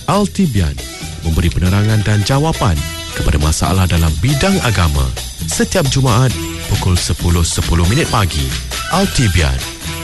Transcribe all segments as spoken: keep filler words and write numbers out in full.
Al-Tibian memberi penerangan dan jawapan kepada masalah dalam bidang agama setiap Jumaat pukul sepuluh sepuluh minit pagi. Al-Tibian.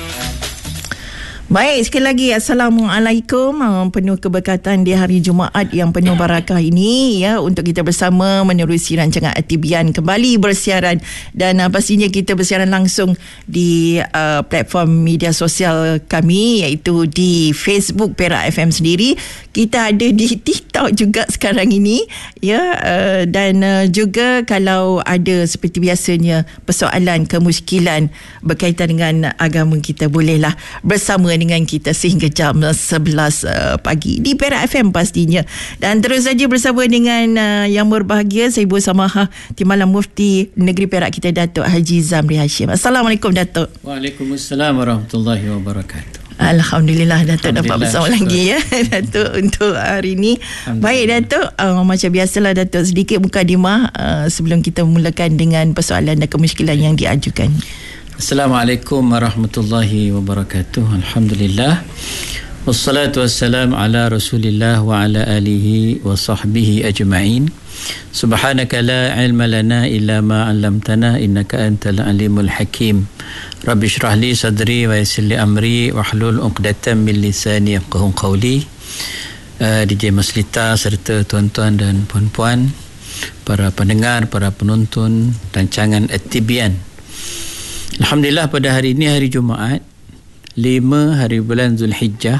Baik, sekali lagi Assalamualaikum. uh, Penuh keberkatan di hari Jumaat yang penuh barakah ini, ya, untuk kita bersama menerusi rancangan Al-Tibian kembali bersiaran. Dan uh, pastinya kita bersiaran langsung di uh, platform media sosial kami, iaitu di Facebook Perak F M sendiri. Kita ada di TikTok juga sekarang ini, ya, uh, dan uh, juga kalau ada seperti biasanya persoalan, kemusykilan berkaitan dengan agama kita, bolehlah bersama dengan kita sehingga jam sebelas uh, pagi di Perak F M pastinya. Dan terus saja bersama dengan uh, yang berbahagia, saya Ibu Samaha Timbalan Mufti Negeri Perak kita, Datuk Haji Zamri Hashim. Assalamualaikum Datuk. Waalaikumsalam warahmatullahi wabarakatuh. Alhamdulillah Datuk dapat bersama lagi, ya Datuk, untuk hari ini. Baik Datuk, uh, macam biasalah Datuk, sedikit mukadimah uh, sebelum kita mulakan dengan persoalan dan kemusykilan yang diajukan. Assalamualaikum warahmatullahi wabarakatuh. Alhamdulillah. Wassalatu wassalamu ala Rasulillah wa ala alihi wa sahbihi ajma'in. Subhanaka la ilma lana illa ma 'allamtana innaka antal alimul hakim. Rabbi shrah li sadri wa yassir li amri wahlul 'uqdatam min lisani yafqahu qawli. uh, D J Maslita serta tuan-tuan dan puan-puan, para pendengar, para penonton rancangan Al-Tibian. Alhamdulillah, pada hari ini hari Jumaat lima hari bulan Zulhijjah,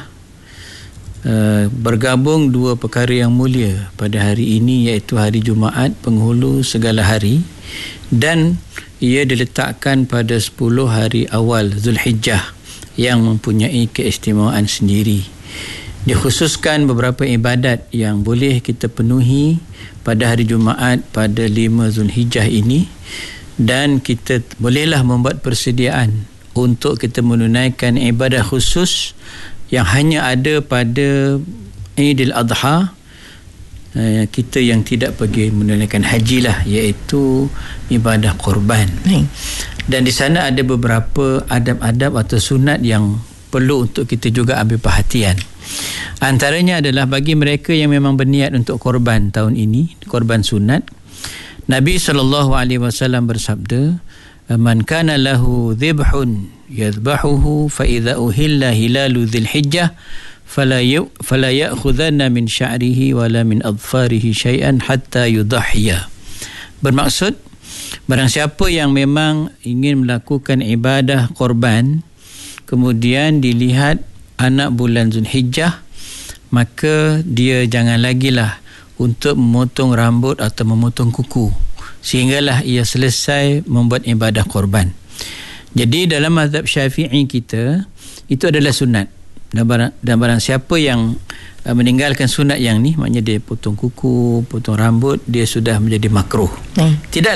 uh, bergabung dua perkara yang mulia pada hari ini, iaitu hari Jumaat penghulu segala hari, dan ia diletakkan pada sepuluh hari awal Zulhijjah yang mempunyai keistimewaan sendiri. Dikhususkan beberapa ibadat yang boleh kita penuhi pada hari Jumaat pada lima Zulhijjah ini, dan kita bolehlah membuat persediaan untuk kita menunaikan ibadah khusus yang hanya ada pada Aidil Adha, kita yang tidak pergi menunaikan haji lah, iaitu ibadah korban. hmm. Dan di sana ada beberapa adab-adab atau sunat yang perlu untuk kita juga ambil perhatian. Antaranya adalah bagi mereka yang memang berniat untuk korban tahun ini, korban sunat, Nabi sallallahu alaihi wasallam bersabda, "Man kana lahu dhibhun yadhbahuhu fa idza uhilla hilalu dzilhijjah fala yu fala ya'khudhanna min sya'rihi wala min adfarihi syai'an hatta yudhhiya." Bermaksud, barang siapa yang memang ingin melakukan ibadah korban kemudian dilihat anak bulan Zulhijjah, maka dia jangan lagilah untuk memotong rambut atau memotong kuku sehinggalah ia selesai membuat ibadah korban. Jadi dalam mazhab Syafi'i kita, itu adalah sunat, dan barang, dan barang siapa yang uh, meninggalkan sunat yang ni, maknanya dia potong kuku, potong rambut, dia sudah menjadi makruh. hmm. Tidak